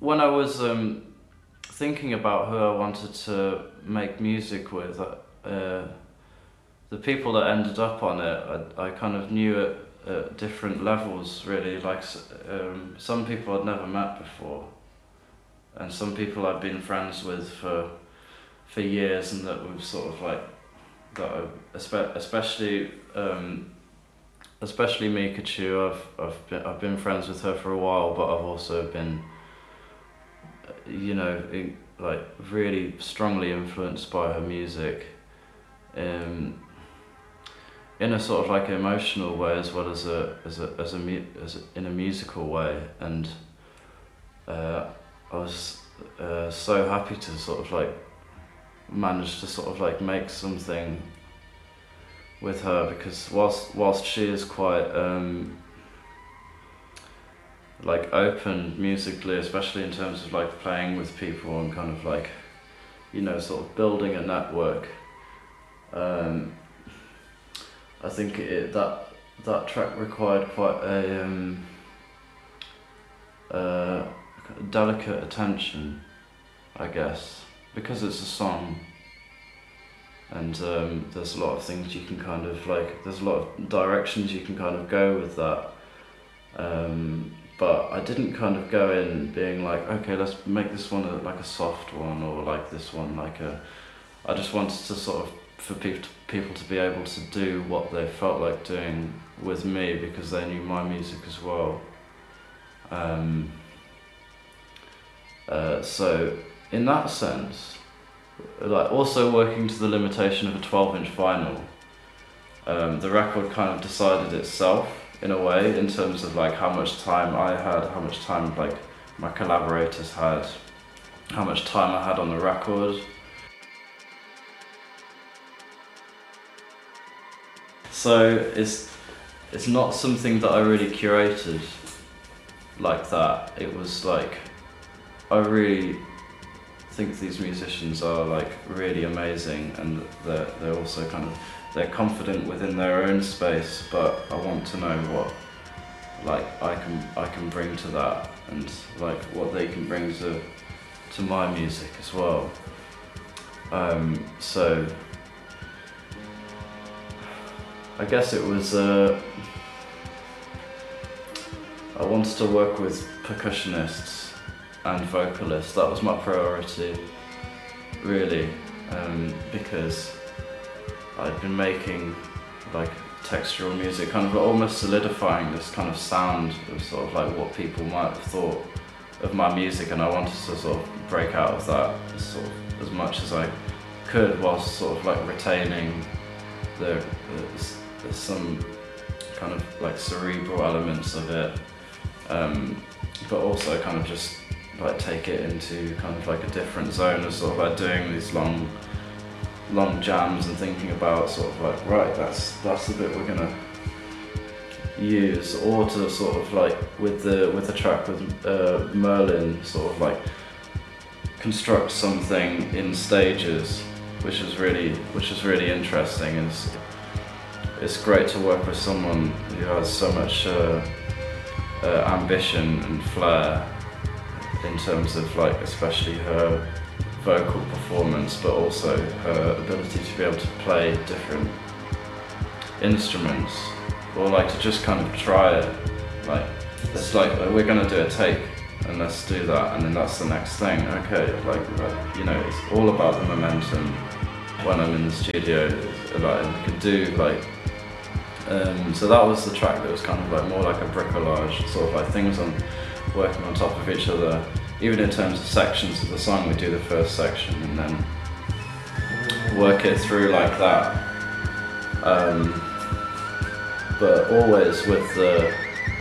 when I was thinking about who I wanted to make music with, the people that ended up on it, I kind of knew at different levels, really. Like some people I'd never met before, and some people I'd been friends with for years, and that we've sort of like especially Mikachu. I've been friends with her for a while, but I've also been, like really strongly influenced by her music, in a sort of like emotional way as well as in a musical way, and I was so happy to sort of like manage to sort of like make something with her, because whilst she is quite like open musically, especially in terms of like playing with people and kind of like, sort of building a network, I think that track required quite a delicate attention, I guess, because it's a song, and there's a lot of things you can kind of like, there's a lot of directions you can kind of go with that, but I didn't kind of go in being like, okay, let's make this one like a soft one, or like this one like I just wanted to sort of, for people to be able to do what they felt like doing with me, because they knew my music as well. So in that sense, like also working to the limitation of a 12-inch vinyl, the record kind of decided itself in a way, in terms of like how much time I had, how much time like my collaborators had, how much time I had on the record. So it's not something that I really curated like that. It was like, I really think these musicians are like really amazing, and they're also kind of, they're confident within their own space, but I want to know what like I can bring to that, and like what they can bring to my music as well. So I guess it was I wanted to work with percussionists and vocalists. That was my priority, really, because I'd been making like textural music, kind of almost solidifying this kind of sound of sort of like what people might have thought of my music, and I wanted to sort of break out of that sort of as much as I could, whilst sort of like retaining some kind of like cerebral elements of it, but also kind of just like take it into kind of like a different zone of sort of like doing these long jams and thinking about sort of like, right, that's the bit we're gonna use, or to sort of like with the track with Merlin, sort of like construct something in stages, which is really interesting. It's great to work with someone who has so much ambition and flair in terms of like, especially her vocal performance, but also her ability to be able to play different instruments, or like to just kind of try it. Like, it's like we're gonna do a take and let's do that, and then that's the next thing. Okay, like it's all about the momentum when I'm in the studio. Like, I can do like. So that was the track that was kind of like more like a bricolage, sort of like things on working on top of each other. Even in terms of sections of the song, we do the first section and then work it through like that. But always with the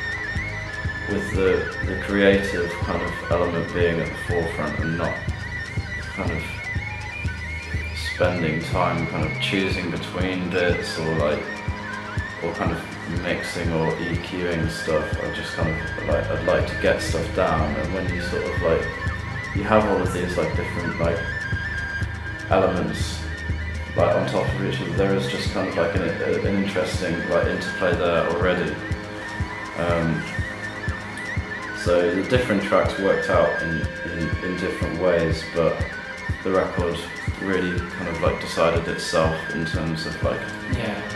creative kind of element being at the forefront, and not kind of spending time kind of choosing between bits, or kind of mixing or EQing stuff. I just kind of like, I'd like to get stuff down, and when you sort of like, you have all of these like different like elements like on top of each other, there is just kind of like an interesting like interplay there already. So the different tracks worked out in different ways, but the record really kind of like decided itself in terms of like Yeah.